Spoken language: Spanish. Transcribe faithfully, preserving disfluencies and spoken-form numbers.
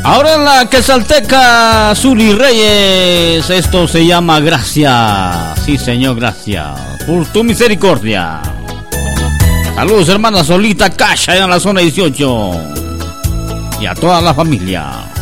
Ahora en la Quesalteca, Zuli Reyes, esto se llama Gracias. Sí, Señor, gracias por tu misericordia. Saludos, hermana Solita Cacha, en la zona dieciocho. Y a toda la familia.